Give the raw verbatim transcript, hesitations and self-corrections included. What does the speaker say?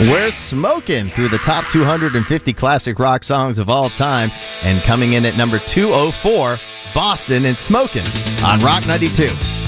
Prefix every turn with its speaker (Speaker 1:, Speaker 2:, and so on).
Speaker 1: We're smoking through the top two hundred fifty classic rock songs of all time, and coming in at number two oh four, Boston and Smokin' on Rock ninety-two.